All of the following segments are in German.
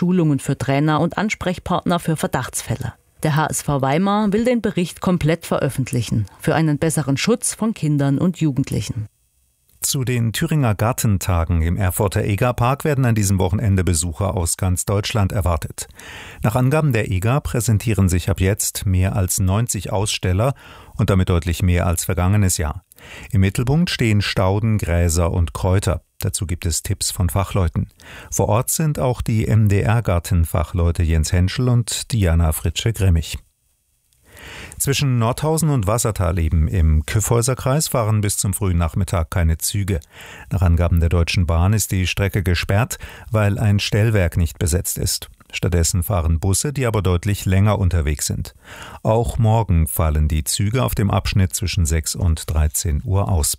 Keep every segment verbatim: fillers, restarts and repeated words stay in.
Schulungen für Trainer und Ansprechpartner für Verdachtsfälle. Der H S V Weimar will den Bericht komplett veröffentlichen, für einen besseren Schutz von Kindern und Jugendlichen. Zu den Thüringer Gartentagen im Erfurter Egerpark werden an diesem Wochenende Besucher aus ganz Deutschland erwartet. Nach Angaben der E G A präsentieren sich ab jetzt mehr als neunzig Aussteller und damit deutlich mehr als vergangenes Jahr. Im Mittelpunkt stehen Stauden, Gräser und Kräuter. Dazu gibt es Tipps von Fachleuten. Vor Ort sind auch die M D R-Gartenfachleute Jens Henschel und Diana Fritsche-Grimmig. Zwischen Nordhausen und Wassertal eben im Kyffhäuserkreis fahren bis zum frühen Nachmittag keine Züge. Nach Angaben der Deutschen Bahn ist die Strecke gesperrt, weil ein Stellwerk nicht besetzt ist. Stattdessen fahren Busse, die aber deutlich länger unterwegs sind. Auch morgen fallen die Züge auf dem Abschnitt zwischen sechs und dreizehn Uhr aus.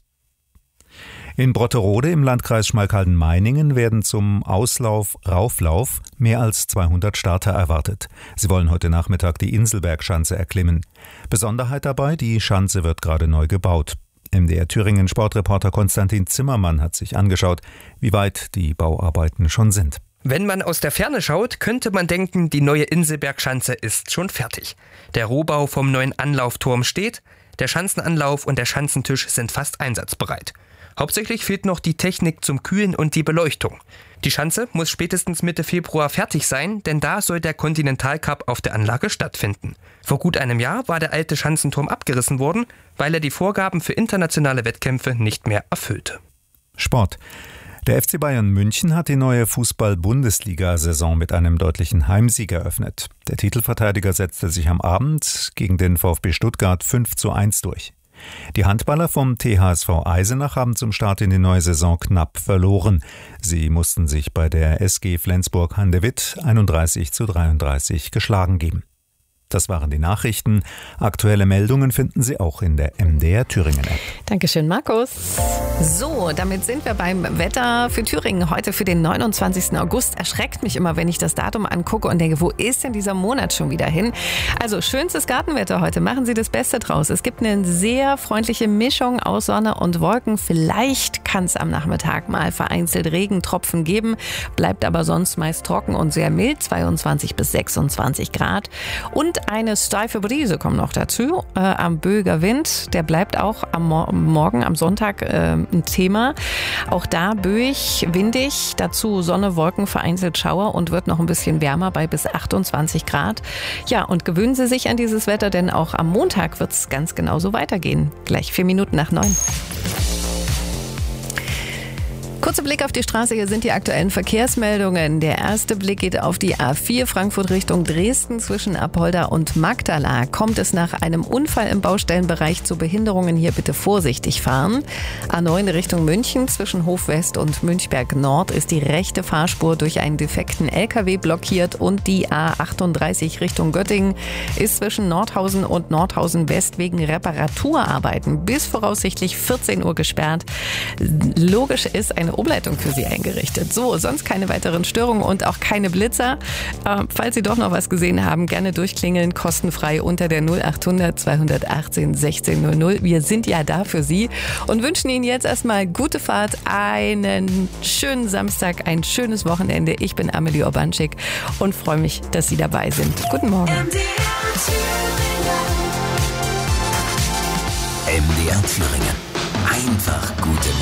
In Brotterode im Landkreis Schmalkalden-Meiningen werden zum Auslauf-Rauflauf mehr als zweihundert Starter erwartet. Sie wollen heute Nachmittag die Inselbergschanze erklimmen. Besonderheit dabei, die Schanze wird gerade neu gebaut. M D R Thüringen Sportreporter Konstantin Zimmermann hat sich angeschaut, wie weit die Bauarbeiten schon sind. Wenn man aus der Ferne schaut, könnte man denken, die neue Inselbergschanze ist schon fertig. Der Rohbau vom neuen Anlaufturm steht, der Schanzenanlauf und der Schanzentisch sind fast einsatzbereit. Hauptsächlich fehlt noch die Technik zum Kühlen und die Beleuchtung. Die Schanze muss spätestens Mitte Februar fertig sein, denn da soll der Continental Cup auf der Anlage stattfinden. Vor gut einem Jahr war der alte Schanzenturm abgerissen worden, weil er die Vorgaben für internationale Wettkämpfe nicht mehr erfüllte. Sport. Der F C Bayern München hat die neue Fußball-Bundesliga-Saison mit einem deutlichen Heimsieg eröffnet. Der Titelverteidiger setzte sich am Abend gegen den VfB Stuttgart fünf zu eins durch. Die Handballer vom T H S V Eisenach haben zum Start in die neue Saison knapp verloren. Sie mussten sich bei der S G Flensburg-Handewitt einunddreißig zu dreiunddreißig geschlagen geben. Das waren die Nachrichten. Aktuelle Meldungen finden Sie auch in der M D R Thüringen App. Dankeschön, Markus. So, damit sind wir beim Wetter für Thüringen. Heute für den neunundzwanzigsten August. Erschreckt mich immer, wenn ich das Datum angucke und denke, wo ist denn dieser Monat schon wieder hin? Also schönstes Gartenwetter heute. Machen Sie das Beste draus. Es gibt eine sehr freundliche Mischung aus Sonne und Wolken. Vielleicht kann es am Nachmittag mal vereinzelt Regentropfen geben. Bleibt aber sonst meist trocken und sehr mild. zweiundzwanzig bis sechsundzwanzig Grad. Und eine steife Brise kommt noch dazu. Äh, am böiger Wind, der bleibt auch am Mo- Morgen, am Sonntag äh, ein Thema. Auch da böig, windig, dazu Sonne, Wolken, vereinzelt Schauer und wird noch ein bisschen wärmer bei bis achtundzwanzig Grad. Ja, und gewöhnen Sie sich an dieses Wetter, denn auch am Montag wird es ganz genauso weitergehen. Gleich vier Minuten nach neun. Kurzer Blick auf die Straße, hier sind die aktuellen Verkehrsmeldungen. Der erste Blick geht auf die A vier Frankfurt Richtung Dresden zwischen Apolda und Magdala. Kommt es nach einem Unfall im Baustellenbereich zu Behinderungen, hier bitte vorsichtig fahren. A neun Richtung München zwischen Hof West und Münchberg Nord ist die rechte Fahrspur durch einen defekten L K W blockiert und die A achtunddreißig Richtung Göttingen ist zwischen Nordhausen und Nordhausen West wegen Reparaturarbeiten bis voraussichtlich vierzehn Uhr gesperrt. Logisch ist eine Umleitung für Sie eingerichtet. So, sonst keine weiteren Störungen und auch keine Blitzer. Äh, falls Sie doch noch was gesehen haben, gerne durchklingeln, kostenfrei unter der null achthundert zweihundertachtzehn sechzehn null null. Wir sind ja da für Sie und wünschen Ihnen jetzt erstmal gute Fahrt, einen schönen Samstag, ein schönes Wochenende. Ich bin Amelie Urbanczyk und freue mich, dass Sie dabei sind. Guten Morgen. M D R Thüringen. Einfach gute Musik.